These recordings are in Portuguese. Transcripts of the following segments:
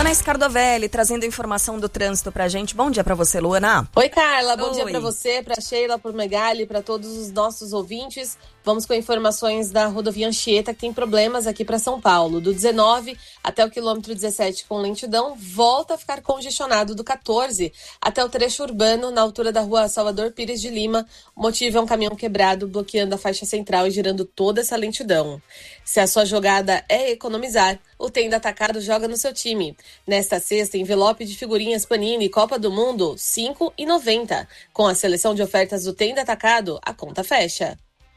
Luana Scardovelli trazendo informação do trânsito pra gente. Bom dia pra você, Luana. Oi, Carla. Bom dia pra você, pra Sheila, pro Megali, pra todos os nossos ouvintes. Vamos com informações da rodovia Anchieta, que tem problemas aqui para São Paulo. Do 19 até o quilômetro 17 com lentidão, volta a ficar congestionado do 14 até o trecho urbano, na altura da rua Salvador Pires de Lima. O motivo é um caminhão quebrado, bloqueando a faixa central e gerando toda essa lentidão. Se a sua jogada é economizar, o Tenda Atacado joga no seu time. Nesta sexta, envelope de figurinhas Panini Copa do Mundo, R$ 5,90. Com a seleção de ofertas do Tenda Atacado, a conta fecha.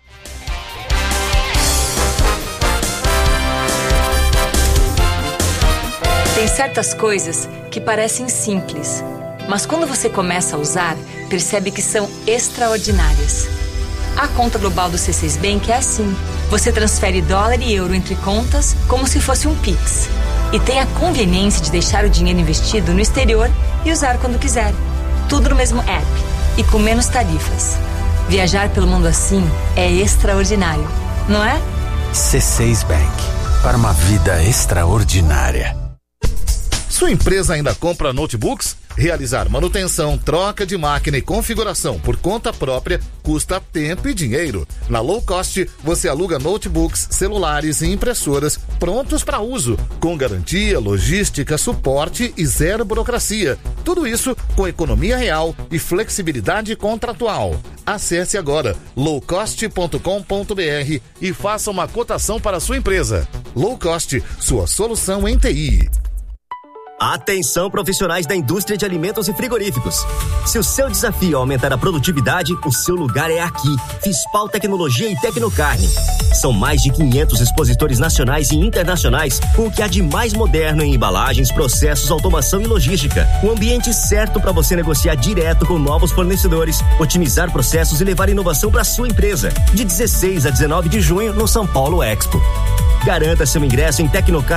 Tem certas coisas que parecem simples, mas quando você começa a usar, percebe que são extraordinárias. A conta global do C6 Bank é assim. Você transfere dólar e euro entre contas como se fosse um Pix. E tem a conveniência de deixar o dinheiro investido no exterior e usar quando quiser. Tudo no mesmo app e com menos tarifas. Viajar pelo mundo assim é extraordinário, não é? C6 Bank. Para uma vida extraordinária. Sua empresa ainda compra notebooks? Realizar manutenção, troca de máquina e configuração por conta própria custa tempo e dinheiro. Na Low Cost, você aluga notebooks, celulares e impressoras prontos para uso, com garantia, logística, suporte e zero burocracia. Tudo isso com economia real e flexibilidade contratual. Acesse agora lowcost.com.br e faça uma cotação para a sua empresa. Low Cost, sua solução em TI. Atenção, profissionais da indústria de alimentos e frigoríficos. Se o seu desafio é aumentar a produtividade, o seu lugar é aqui. Fispal Tecnologia e Tecnocarne. São mais de 500 expositores nacionais e internacionais com o que há de mais moderno em embalagens, processos, automação e logística. O ambiente certo para você negociar direto com novos fornecedores, otimizar processos e levar inovação para sua empresa. De 16 a 19 de junho no São Paulo Expo. Garanta seu ingresso em Tecnocarne.